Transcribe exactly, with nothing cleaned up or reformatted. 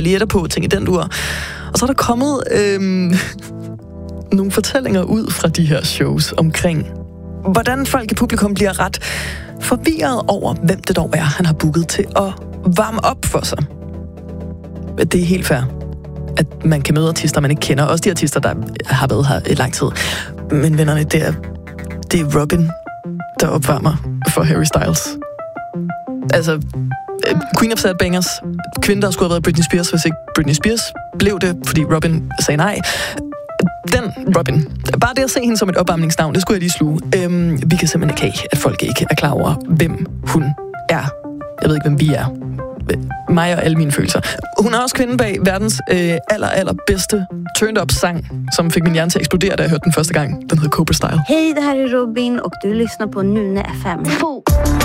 paljetter på, ting i den dur. Og så er der kommet øhm, nogle fortællinger ud fra de her shows omkring, hvordan folk i publikum bliver ret forvirret over, hvem det dog er, han har booket til at varme op for sig. Det er helt fair, at man kan møde artister, man ikke kender. Også de artister, der har været her i lang tid. Men vennerne, det er, det er Robin, der opvarmer for Harry Styles. Altså, Queen of Sad Bangers, kvinde, der skulle have været Britney Spears, hvis ikke Britney Spears blev det, fordi Robin sagde nej. Den Robin. Bare det at se hende som et opvarmningsnavn, det skulle jeg lige sluge. Øhm, vi kan simpelthen ikke have, at folk ikke er klar over, hvem hun er. Jeg ved ikke, hvem vi er. Mig og alle mine følelser. Hun er også kvinden bag verdens øh, aller, aller bedste turned-up-sang, som fik min hjerne til at eksplodere, da jeg hørte den første gang. Den hedder Cobra Style. Hej, det här är Robin och du lyssnar på Nune F M.